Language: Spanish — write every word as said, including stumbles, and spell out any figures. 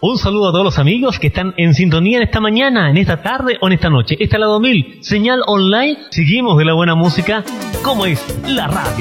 Un saludo a todos los amigos que están en sintonía en esta mañana, en esta tarde o en esta noche. Esta es la dos mil, señal online. Seguimos de la buena música, como es la radio.